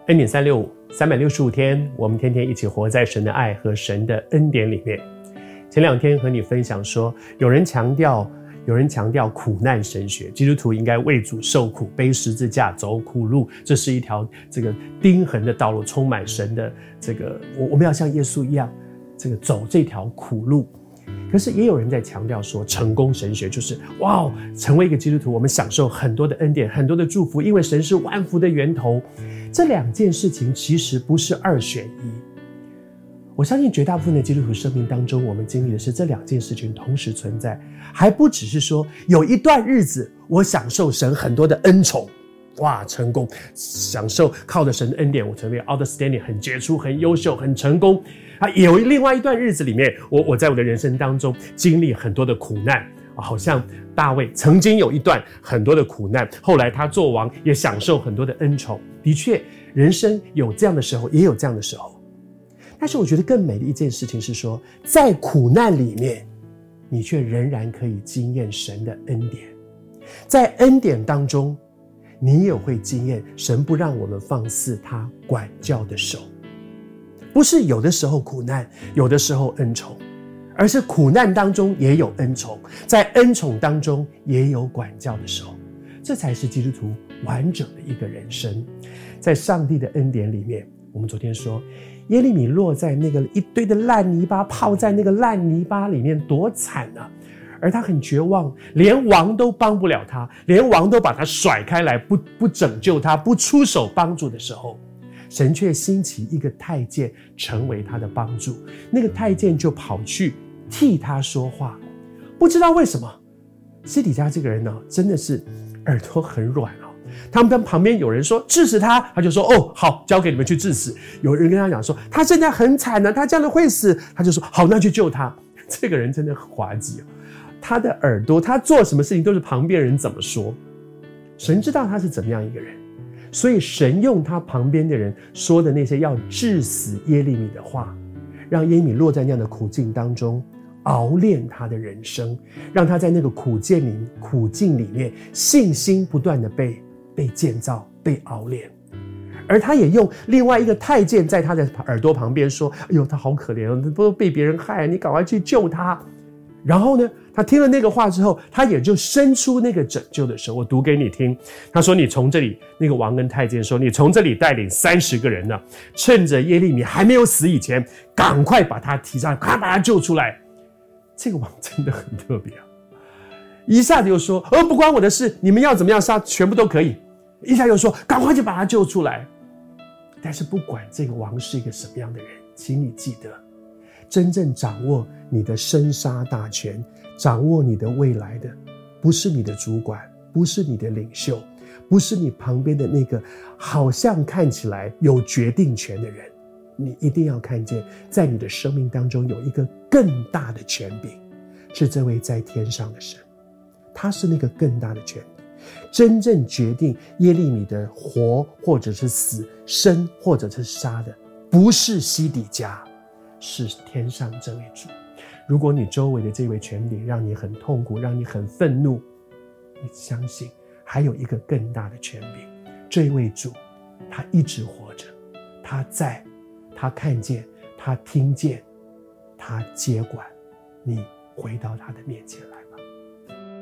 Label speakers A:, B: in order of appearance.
A: 恩典365 365天，我们天天一起活在神的爱和神的恩典里面。前2天和你分享说，有人强调苦难神学，基督徒应该为主受苦，背十字架，走苦路，这是一条钉痕的道路，充满神的我们要像耶稣一样走这条苦路。可是也有人在强调说，成功神学就是成为一个基督徒，我们享受很多的恩典，很多的祝福，因为神是万福的源头。这2件事情其实不是2选1。我相信绝大部分的基督徒生命当中，我们经历的是这2件事情同时存在，还不只是说有一段日子我享受神很多的恩宠，成功，享受靠着神的恩典，我成为 outstanding， 很杰出，很优秀，很成功。有另外一段日子里面，我在我的人生当中经历很多的苦难，好像大卫曾经有一段很多的苦难，后来他做王也享受很多的恩宠。的确，人生有这样的时候，也有这样的时候。但是我觉得更美的一件事情是说，在苦难里面，你却仍然可以经验神的恩典。在恩典当中，你也会经验神不让我们放肆他管教的手。不是有的时候苦难，有的时候恩宠，而是苦难当中也有恩宠，在恩宠当中也有管教的手。这才是基督徒完整的一个人生。在上帝的恩典里面，我们昨天说耶利米落在那个一堆的烂泥巴，泡在那个烂泥巴里面多惨啊！而他很绝望，连王都帮不了他，连王都把他甩开来，不拯救他，不出手帮助的时候，神却兴起一个太监成为他的帮助。那个太监就跑去替他说话。不知道为什么西底家这个人呢，真的是耳朵很软哦。他们旁边有人说治死他，他就说好，交给你们去治死。有人跟他讲说他现在很惨呢，他这样的会死，他就说好，那去救他。这个人真的很滑稽哦，他的耳朵，他做什么事情都是旁边人怎么说。神知道他是怎么样一个人，所以神用他旁边的人说的那些要治死耶利米的话，让耶利米落在那样的苦境当中，熬炼他的人生，让他在那个苦境里面信心不断的被建造，被熬炼。而他也用另外一个太监在他的耳朵旁边说，哎呦，他好可怜哦，都被别人害，你赶快去救他。然后呢，他听了那个话之后，他也就伸出那个拯救的手。我读给你听，他说你从这里，那个王跟太监说，你从这里带领30个人呢，趁着耶利米还没有死以前，赶快把他提上，赶快把他救出来。这个王真的很特别啊，一下子又说不关我的事，你们要怎么样杀全部都可以，一下又说赶快就把他救出来。但是不管这个王是一个什么样的人，请你记得，真正掌握你的生杀大权，掌握你的未来的，不是你的主管，不是你的领袖，不是你旁边的那个好像看起来有决定权的人。你一定要看见，在你的生命当中有一个更大的权柄，是这位在天上的神，他是那个更大的权柄。真正决定耶利米的活或者是死，生或者是杀的，不是西底家，是天上这位主。如果你周围的这位权柄让你很痛苦，让你很愤怒，你相信还有一个更大的权柄，这位主他一直活着，他在，他看见，他听见，他接管你，回到他的面前来。